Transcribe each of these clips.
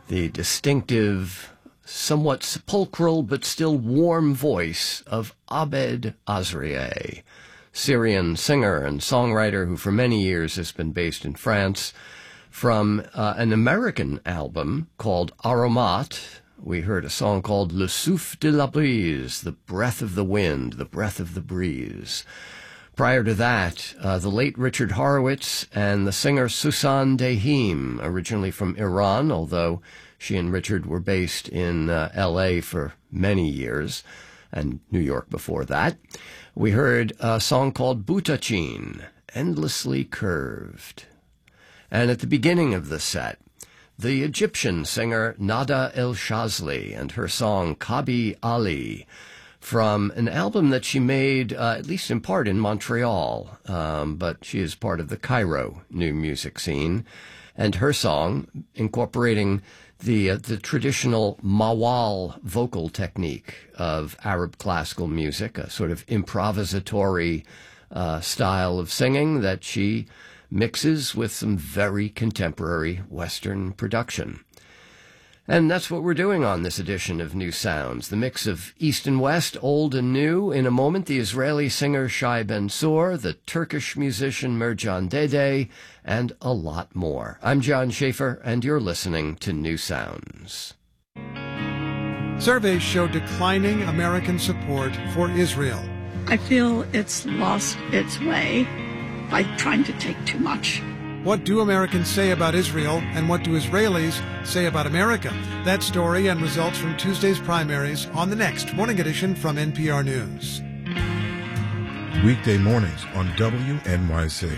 the distinctive, somewhat sepulchral but still warm voice of Abed Azrieh, Syrian singer and songwriter who for many years has been based in France. From an American album called Aromat, we heard a song called Le Souffle de la Brise, the breath of the wind, the breath of the breeze. Prior to that, the late Richard Horowitz and the singer Susan Dehim, originally from Iran, although she and Richard were based in L.A. for many years, and New York before that. We heard a song called Butachin, Endlessly Curved. And at the beginning of the set, the Egyptian singer Nada El Shazli and her song Kabi Ali, from an album that she made, at least in part, in Montreal, but she is part of the Cairo new music scene, and her song incorporating the traditional mawal vocal technique of Arab classical music, a sort of improvisatory style of singing that she mixes with some very contemporary Western production. And that's what we're doing on this edition of New Sounds, the mix of East and West, old and new. In a moment, the Israeli singer Shai Ben-Tzur, the Turkish musician Merjan Dede, and a lot more. I'm John Schaefer, and you're listening to New Sounds. Surveys show declining American support for Israel. I feel it's lost its way by trying to take too much. What do Americans say about Israel, and what do Israelis say about America? That story and results from Tuesday's primaries on the next Morning Edition from NPR News. Weekday mornings on WNYC.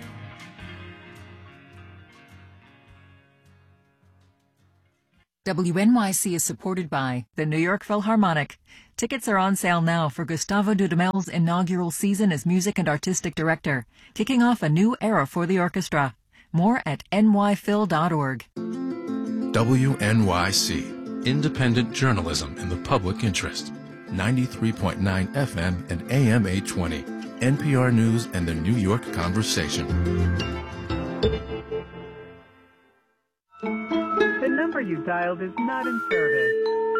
WNYC is supported by the New York Philharmonic. Tickets are on sale now for Gustavo Dudamel's inaugural season as music and artistic director, kicking off a new era for the orchestra. More at nyphil.org. WNYC, independent journalism in the public interest. 93.9 FM and AM 820. NPR News and the New York Conversation. The number you dialed is not in service.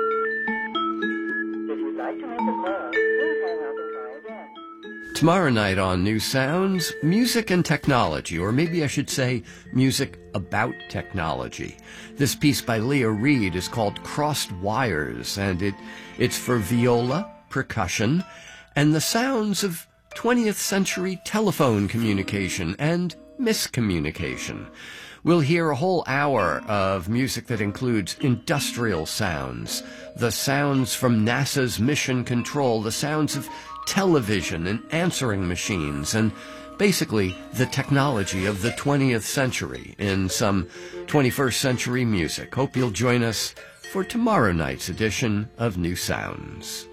If you'd like to make a call, please hang up and try again. Tomorrow night on New Sounds, music and technology, or maybe I should say music about technology. This piece by Leah Reed is called Crossed Wires, and it's for viola, percussion, and the sounds of 20th century telephone communication and miscommunication. We'll hear a whole hour of music that includes industrial sounds, the sounds from NASA's Mission Control, the sounds of television and answering machines, and basically the technology of the 20th century in some 21st century music. Hope you'll join us for tomorrow night's edition of New Sounds.